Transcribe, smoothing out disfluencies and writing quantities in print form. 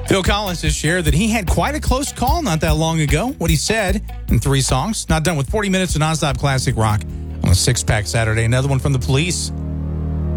Phil Collins has shared that he had quite a close call not that long ago. What he said in 3 songs. Not done with 40 minutes of nonstop classic rock on a 6-pack Saturday. Another one from The Police.